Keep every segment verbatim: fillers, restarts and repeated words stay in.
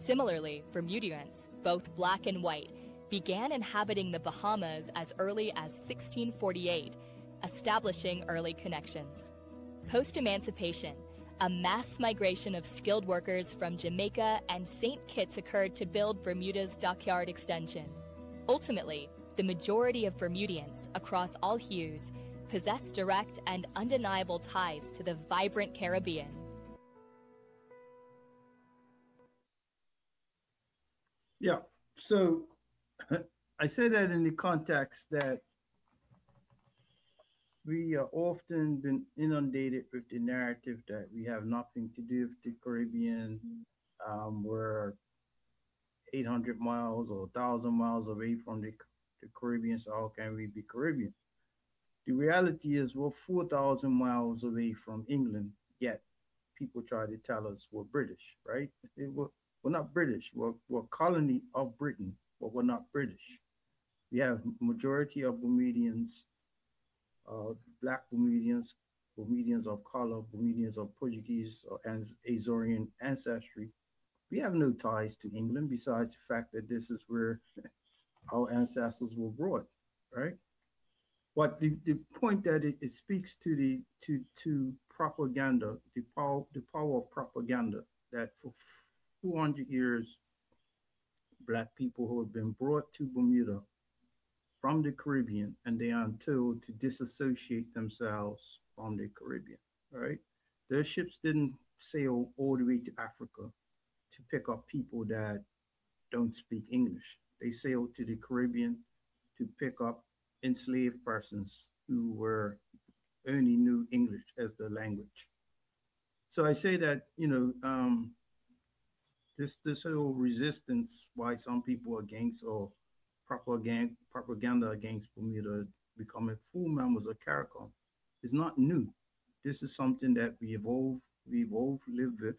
Similarly, Bermudians, both black and white, began inhabiting the Bahamas as early as sixteen forty-eight, establishing early connections. Post-emancipation, a mass migration of skilled workers from Jamaica and Saint Kitts occurred to build Bermuda's dockyard extension. Ultimately, the majority of Bermudians, across all hues, possess direct and undeniable ties to the vibrant Caribbean. Yeah, so I say that in the context that we are often been inundated with the narrative that we have nothing to do with the Caribbean. Um, we're eight hundred miles or one thousand miles away from the, the Caribbean, so how can we be Caribbean? The reality is we're four thousand miles away from England, yet people try to tell us we're British, right? It, we're, we're not British. We're, we're a colony of Britain, but we're not British. We have majority of Bermudians, uh, black Bermudians, Bermudians of color, Bermudians of Portuguese or Azorian ancestry. We have no ties to England besides the fact that this is where our ancestors were brought, right? But the, the point that it, it speaks to the to to propaganda, the power the power of propaganda, that for four hundred years, black people who have been brought to Bermuda from the Caribbean, and they are told to disassociate themselves from the Caribbean, right? Their ships didn't sail all the way to Africa to pick up people that don't speak English. They sailed to the Caribbean to pick up enslaved persons who were only knew English as their language. So I say that, you know, um, this this whole resistance, why some people are against or propaganda propaganda against Bermuda becoming full members of CARICOM, is not new. This is something that we evolve, we evolve, live with.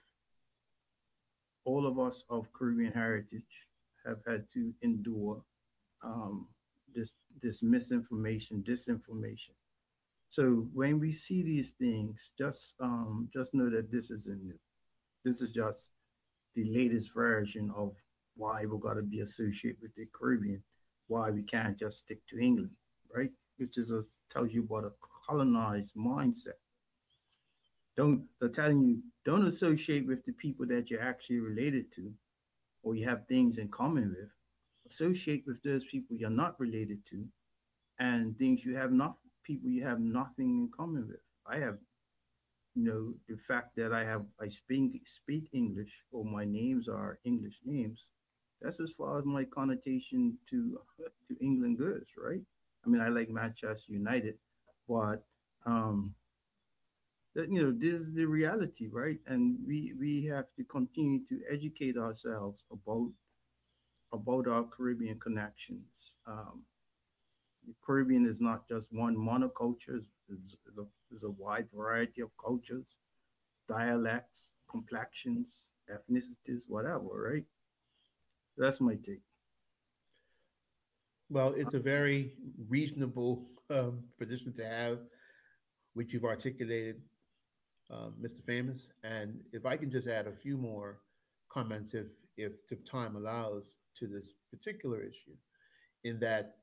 All of us of Caribbean heritage have had to endure um, this this misinformation, disinformation. So when we see these things, just um, just know that this isn't new. This is just the latest version of why we've got to be associated with the Caribbean, why we can't just stick to England, right? Which is a, tells you about a colonized mindset. Don't, they're telling you, don't associate with the people that you're actually related to or you have things in common with. Associate with those people you're not related to and things you have not, people you have nothing in common with. I have, you know, the fact that I have, I speak, speak English or my names are English names. That's as far as my connotation to, to England goes, right? I mean, I like Manchester United, but, um, that, you know, this is the reality, right? And we we have to continue to educate ourselves about about our Caribbean connections. Um, the Caribbean is not just one monoculture; it's, it's, a, it's a wide variety of cultures, dialects, complexions, ethnicities, whatever, right? That's my take. Well, it's a very reasonable um, position to have, which you've articulated, um, Mister Famous. And if I can just add a few more comments, if if, if time allows, to this particular issue, in that,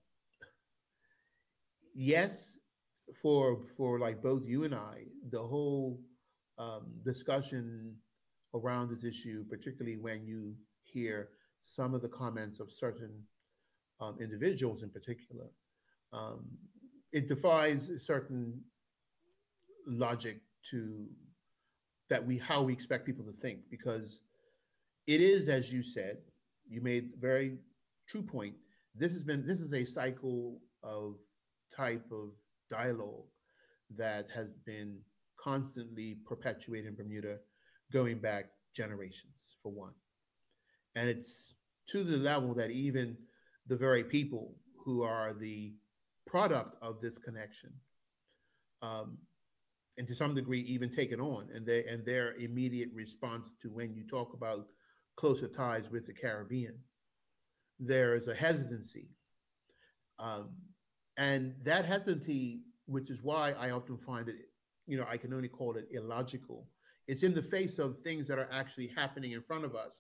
yes, for for like both you and I, the whole um, discussion around this issue, particularly when you hear some of the comments of certain um, individuals in particular, um, it defies certain logic to that we how we expect people to think, because it is, as you said, you made a very true point. This has been this is a cycle of type of dialogue that has been constantly perpetuated in Bermuda, going back generations, for one. And it's to the level that even the very people who are the product of this connection, um, and to some degree even taken on, and they and their immediate response to when you talk about closer ties with the Caribbean, there is a hesitancy, um, and that hesitancy, which is why I often find it, you know, I can only call it illogical. It's in the face of things that are actually happening in front of us,